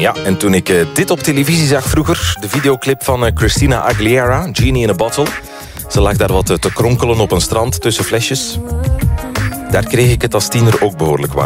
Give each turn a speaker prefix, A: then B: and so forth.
A: Ja, en toen ik dit op televisie zag vroeger... de videoclip van Christina Aguilera, Genie in a Bottle... ze lag daar wat te kronkelen op een strand tussen flesjes... daar kreeg ik het als tiener ook behoorlijk warm.